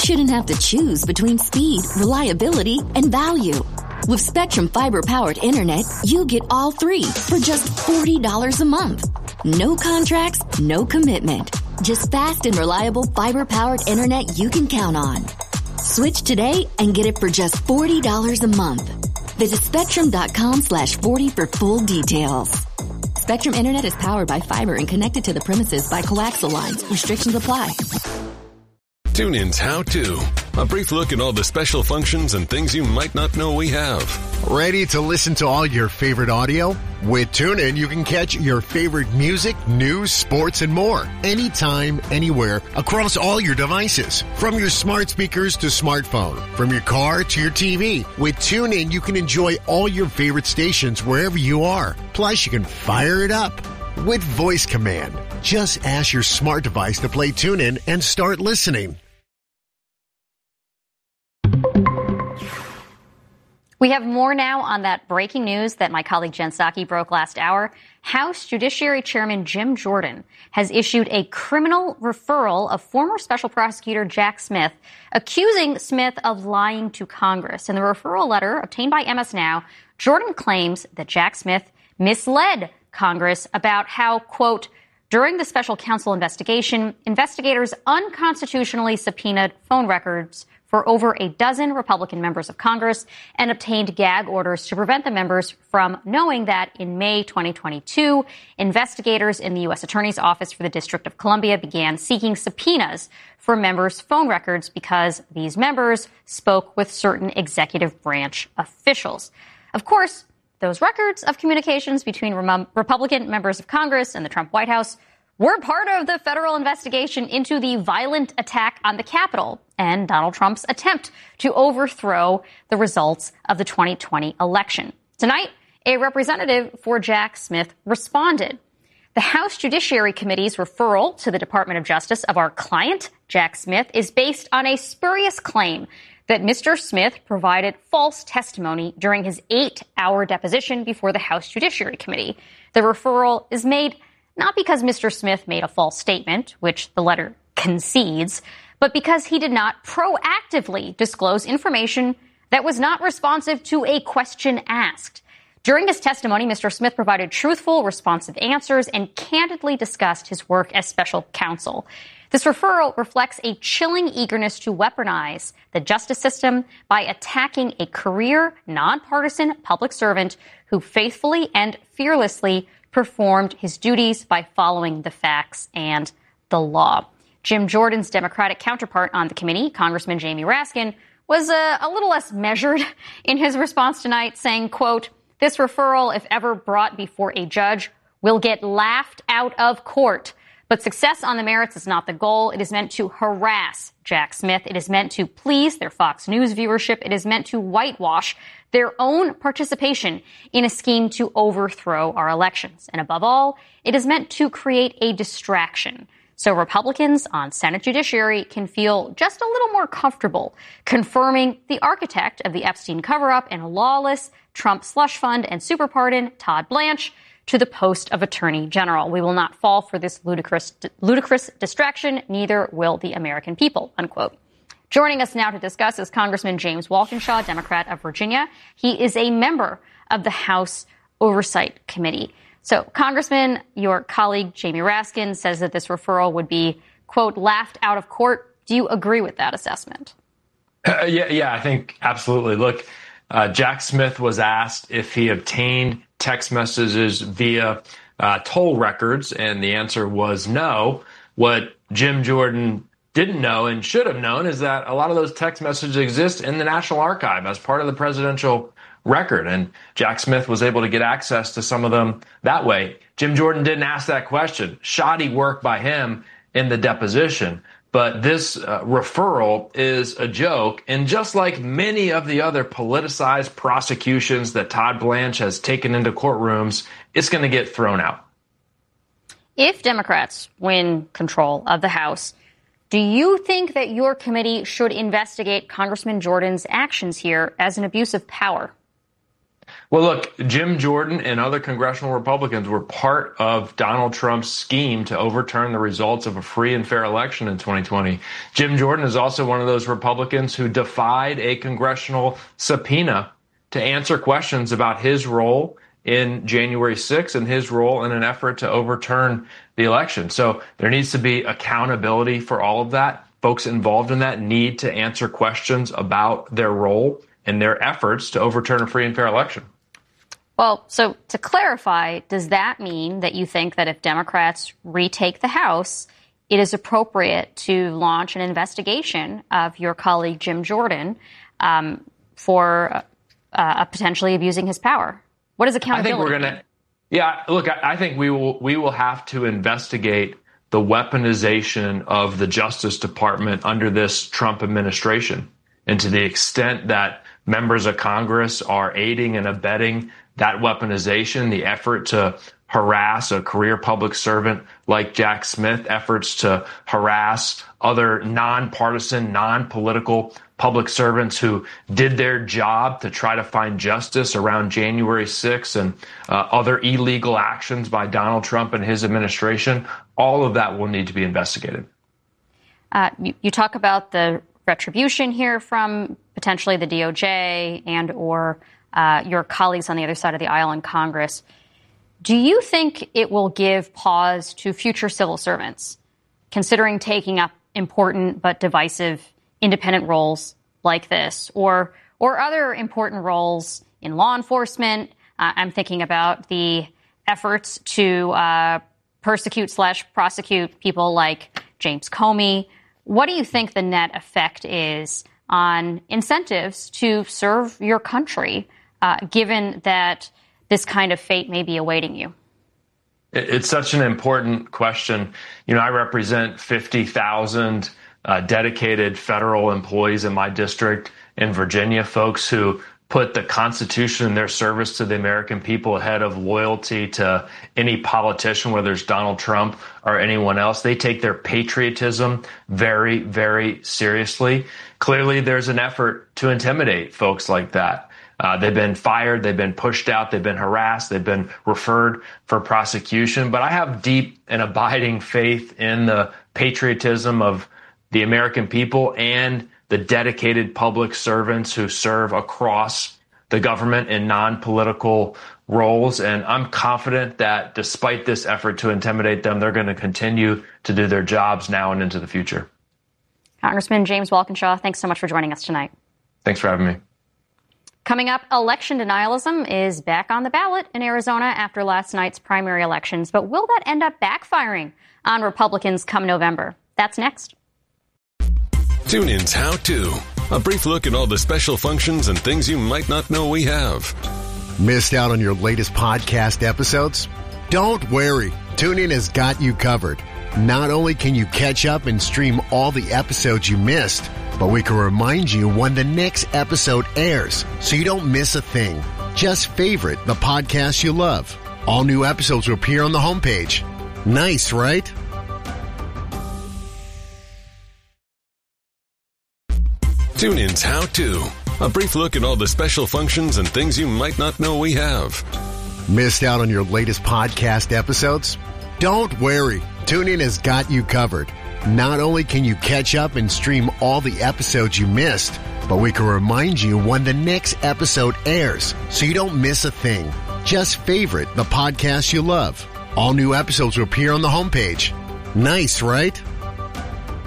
shouldn't have to choose between speed, reliability, and value. With Spectrum Fiber-powered internet, you get all three for just $40 a month. No contracts, no commitment. Just fast and reliable fiber-powered internet you can count on. Switch today and get it for just $40 a month. Visit Spectrum.com/40 for full details. Spectrum Internet is powered by fiber and connected to the premises by coaxial lines. Restrictions apply. TuneIn's How To. A brief look at all the special functions and things you might not know we have. Ready to listen to all your favorite audio? With TuneIn, you can catch your favorite music, news, sports, and more. Anytime, anywhere, across all your devices. From your smart speakers to smartphone. From your car to your TV. With TuneIn, you can enjoy all your favorite stations wherever you are. Plus, you can fire it up with voice command. Just ask your smart device to play TuneIn and start listening. We have more now on that breaking news that my colleague Jen Psaki broke last hour. House Judiciary Chairman Jim Jordan has issued a criminal referral of former Special Prosecutor Jack Smith, accusing Smith of lying to Congress. In the referral letter obtained by MS Now, Jordan claims that Jack Smith misled Congress about how, quote, during the special counsel investigation, investigators unconstitutionally subpoenaed phone records for over a dozen Republican members of Congress and obtained gag orders to prevent the members from knowing that in May 2022, investigators in the U.S. Attorney's Office for the District of Columbia began seeking subpoenas for members' phone records because these members spoke with certain executive branch officials. Of course, those records of communications between Republican members of Congress and the Trump White House were part of the federal investigation into the violent attack on the Capitol and Donald Trump's attempt to overthrow the results of the 2020 election. Tonight, a representative for Jack Smith responded. The House Judiciary Committee's referral to the Department of Justice of our client, Jack Smith, is based on a spurious claim that Mr. Smith provided false testimony during his 8-hour deposition before the House Judiciary Committee. The referral is made not because Mr. Smith made a false statement, which the letter concedes, but because he did not proactively disclose information that was not responsive to a question asked. During his testimony, Mr. Smith provided truthful, responsive answers and candidly discussed his work as special counsel. This referral reflects a chilling eagerness to weaponize the justice system by attacking a career, nonpartisan public servant who faithfully and fearlessly performed his duties by following the facts and the law. Jim Jordan's Democratic counterpart on the committee, Congressman Jamie Raskin, was a little less measured in his response tonight, saying, quote, this referral, if ever brought before a judge, will get laughed out of court. But success on the merits is not the goal. It is meant to harass Jack Smith. It is meant to please their Fox News viewership. It is meant to whitewash their own participation in a scheme to overthrow our elections. And above all, it is meant to create a distraction so Republicans on Senate Judiciary can feel just a little more comfortable confirming the architect of the Epstein cover-up and lawless Trump slush fund and super pardon, Todd Blanche, to the post of Attorney General. We will not fall for this ludicrous distraction, neither will the American people, unquote. Joining us now to discuss is Congressman James Walkinshaw, Democrat of Virginia. He is a member of the House Oversight Committee. So, Congressman, your colleague Jamie Raskin says that this referral would be, quote, laughed out of court. Do you agree with that assessment? Yeah, I think absolutely. Look, Jack Smith was asked if he obtained text messages via toll records, and the answer was no. What Jim Jordan didn't know and should have known is that a lot of those text messages exist in the National Archive as part of the presidential record, and Jack Smith was able to get access to some of them that way. Jim Jordan didn't ask that question. Shoddy work by him in the deposition. But this referral is a joke. And just like many of the other politicized prosecutions that Todd Blanche has taken into courtrooms, it's going to get thrown out. If Democrats win control of the House, do you think that your committee should investigate Congressman Jordan's actions here as an abuse of power? Well, look, Jim Jordan and other congressional Republicans were part of Donald Trump's scheme to overturn the results of a free and fair election in 2020. Jim Jordan is also one of those Republicans who defied a congressional subpoena to answer questions about his role in January 6th and his role in an effort to overturn the election. So there needs to be accountability for all of that. Folks involved in that need to answer questions about their role and their efforts to overturn a free and fair election. Well, so to clarify, does that mean that you think that if Democrats retake the House, it is appropriate to launch an investigation of your colleague Jim Jordan for potentially abusing his power? What is accountability? I think we will have to investigate the weaponization of the Justice Department under this Trump administration. And to the extent that members of Congress are aiding and abetting that weaponization, the effort to harass a career public servant like Jack Smith, efforts to harass other nonpartisan, non-political public servants who did their job to try to find justice around January 6th and other illegal actions by Donald Trump and his administration, all of that will need to be investigated. You talk about the retribution here from potentially the DOJ and or your colleagues on the other side of the aisle in Congress. Do you think it will give pause to future civil servants considering taking up important but divisive independent roles like this or other important roles in law enforcement? I'm thinking about the efforts to persecute/prosecute people like James Comey. What do you think the net effect is on incentives to serve your country, given that this kind of fate may be awaiting you? It's such an important question. You know, I represent 50,000 dedicated federal employees in my district in Virginia, folks who put the Constitution and their service to the American people ahead of loyalty to any politician, whether it's Donald Trump or anyone else. They take their patriotism very, very seriously. Clearly, there's an effort to intimidate folks like that. They've been fired, they've been pushed out, they've been harassed, they've been referred for prosecution. But I have deep and abiding faith in the patriotism of the American people and the dedicated public servants who serve across the government in non-political roles. And I'm confident that despite this effort to intimidate them, they're going to continue to do their jobs now and into the future. Congressman James Walkinshaw, thanks so much for joining us tonight. Thanks for having me. Coming up, election denialism is back on the ballot in Arizona after last night's primary elections. But will that end up backfiring on Republicans come November? That's next. TuneIn's How To. A brief look at all the special functions and things you might not know we have. Missed out on your latest podcast episodes? Don't worry. TuneIn has got you covered. Not only can you catch up and stream all the episodes you missed, but we can remind you when the next episode airs so you don't miss a thing. Just favorite the podcast you love. All new episodes will appear on the homepage. Nice, right? TuneIn's How To. A brief look at all the special functions and things you might not know we have. Missed out on your latest podcast episodes? Don't worry. TuneIn has got you covered. Not only can you catch up and stream all the episodes you missed, but we can remind you when the next episode airs so you don't miss a thing. Just favorite the podcast you love. All new episodes will appear on the homepage. Nice, right?